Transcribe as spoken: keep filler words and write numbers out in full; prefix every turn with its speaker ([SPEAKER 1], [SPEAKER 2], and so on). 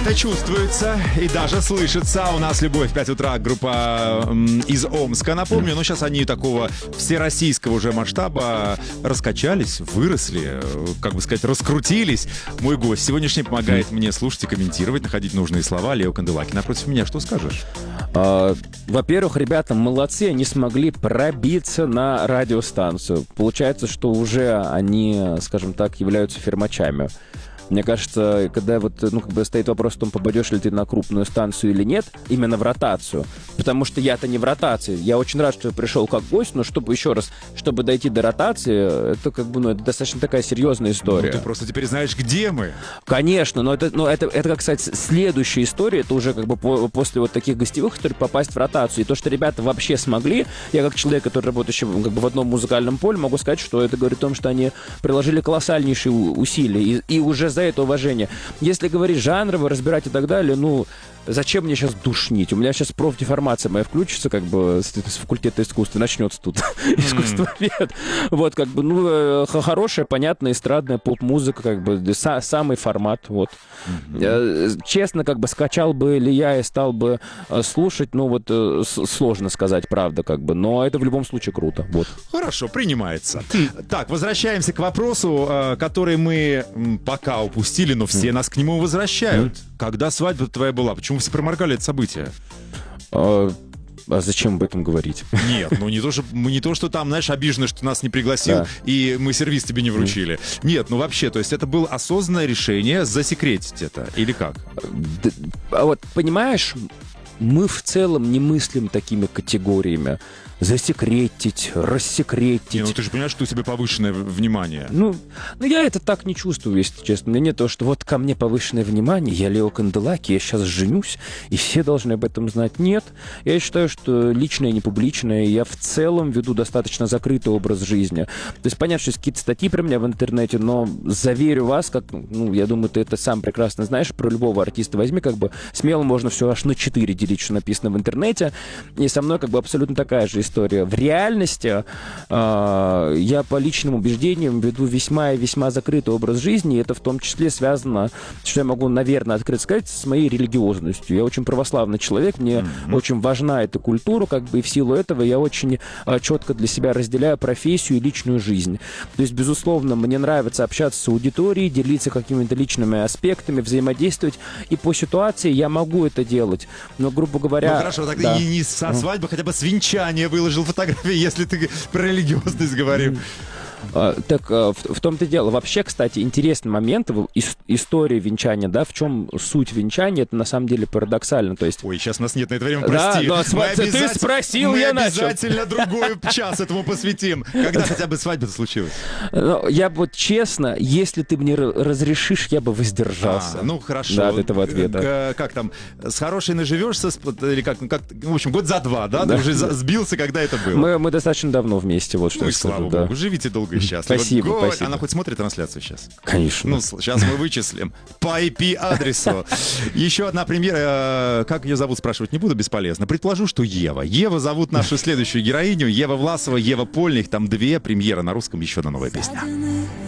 [SPEAKER 1] Это чувствуется и даже слышится. У нас «Любовь в пять утра», группа м, из Омска, напомню. Но сейчас они такого всероссийского уже масштаба раскачались, выросли, как бы сказать, раскрутились. Мой гость сегодняшний помогает мне слушать и комментировать, находить нужные слова. Лео Канделаки напротив меня. Что скажешь?
[SPEAKER 2] А, во-первых, ребята молодцы, они смогли пробиться на радиостанцию. Получается, что уже они, скажем так, являются фермачами. Мне кажется, когда вот, ну, как бы стоит вопрос о том, попадешь ли ты на крупную станцию или нет, именно в ротацию. Потому что я-то не в ротации. Я очень рад, что я пришел как гость, но чтобы еще раз, чтобы дойти до ротации, это как бы, ну, это достаточно такая серьезная история.
[SPEAKER 1] Ну, ты просто теперь знаешь, где мы.
[SPEAKER 2] Конечно, но это, ну, это, это, как сказать, следующая история, это уже как бы по, после вот таких гостевых историй попасть в ротацию. И то, что ребята вообще смогли, я как человек, который работает еще как бы в одном музыкальном поле, могу сказать, что это говорит о том, что они приложили колоссальнейшие усилия. И, и уже за это уважение. Если говорить жанрово, разбирать и так далее, ну, зачем мне сейчас душнить? У меня сейчас профдеформация моя включится, как бы, с, с факультета искусства, начнется тут mm. искусствовед. Вот, как бы, ну, хорошая, понятная, эстрадная поп-музыка, как бы, са- самый формат, вот. Mm-hmm. Честно, как бы, скачал бы ли я и стал бы слушать, ну, вот, сложно сказать, правда, как бы, но это в любом случае круто, вот.
[SPEAKER 1] Хорошо, принимается. Так, возвращаемся к вопросу, который мы пока упустили, но все mm. нас к нему возвращают. Mm. Когда свадьба твоя была? Почему все проморгали это событие?
[SPEAKER 2] А, а зачем об этом говорить?
[SPEAKER 1] Нет, ну не то, что, не то, что там, знаешь, обижены, что нас не пригласил, да. и мы сервиз тебе не вручили. Mm. Нет, ну вообще, то есть это было осознанное решение засекретить это, или как?
[SPEAKER 2] Да, а вот, понимаешь, мы в целом не мыслим такими категориями. Засекретить, рассекретить.
[SPEAKER 1] Не, ну ты же понимаешь, что у тебя повышенное внимание.
[SPEAKER 2] Ну, ну, я это так не чувствую, если честно. У меня нет того, что вот ко мне повышенное внимание, я Лео Канделаки, я сейчас женюсь, и все должны об этом знать. Нет. Я считаю, что личное, не публичное, я в целом веду достаточно закрытый образ жизни. То есть понятно, что есть какие-то статьи про меня в интернете, но заверю вас, как, ну, я думаю, ты это сам прекрасно знаешь, про любого артиста возьми, как бы смело можно все аж на четыре делить, что написано в интернете, и со мной как бы абсолютно такая же история. В реальности э, я по личным убеждениям веду весьма и весьма закрытый образ жизни, и это в том числе связано, что я могу, наверное, открыто сказать, с моей религиозностью. Я очень православный человек, мне mm-hmm. очень важна эта культура, как бы, и в силу этого я очень э, четко для себя разделяю профессию и личную жизнь. То есть, безусловно, мне нравится общаться с аудиторией, делиться какими-то личными аспектами, взаимодействовать, и по ситуации я могу это делать. Но, грубо говоря...
[SPEAKER 1] Ну хорошо, тогда
[SPEAKER 2] да.
[SPEAKER 1] и не со свадьбы, mm-hmm. хотя бы с венчания выложил фотографии, если ты про религиозность говорил.
[SPEAKER 2] Uh, так uh, в, в том-то и дело. Вообще, кстати, интересный момент в ис- истории венчания, да, в чем суть венчания, это на самом деле парадоксально. То есть...
[SPEAKER 1] Ой, сейчас у нас нет на это время,
[SPEAKER 2] да,
[SPEAKER 1] прости.
[SPEAKER 2] Но,
[SPEAKER 1] мы
[SPEAKER 2] смотри, ты спросил,
[SPEAKER 1] мы
[SPEAKER 2] я
[SPEAKER 1] обязательно
[SPEAKER 2] начал.
[SPEAKER 1] другой час этому посвятим. Когда хотя бы свадьба случилась?
[SPEAKER 2] Ну, я бы вот честно, если ты мне разрешишь, я бы воздержался.
[SPEAKER 1] А, ну, хорошо.
[SPEAKER 2] Да, от этого ответа.
[SPEAKER 1] Как там, с хорошей наживешься, или как, как, в общем, год за два, да? да. Ты уже сбился, когда это было?
[SPEAKER 2] Мы, мы достаточно давно вместе, вот что
[SPEAKER 1] ну,
[SPEAKER 2] я
[SPEAKER 1] и слава
[SPEAKER 2] скажу,
[SPEAKER 1] богу,
[SPEAKER 2] да.
[SPEAKER 1] живите долго и счастливо.
[SPEAKER 2] Спасибо,
[SPEAKER 1] Го...
[SPEAKER 2] спасибо.
[SPEAKER 1] Она хоть смотрит трансляцию сейчас?
[SPEAKER 2] Конечно.
[SPEAKER 1] Ну, сейчас мы вычислим. По ай пи-адресу. Еще одна премьера. Как ее зовут, спрашивать не буду, бесполезно. Предположу, что Ева. Ева зовут нашу следующую героиню. Ева Власова, Ева Польных. Там две премьеры на русском, еще одна новая песня.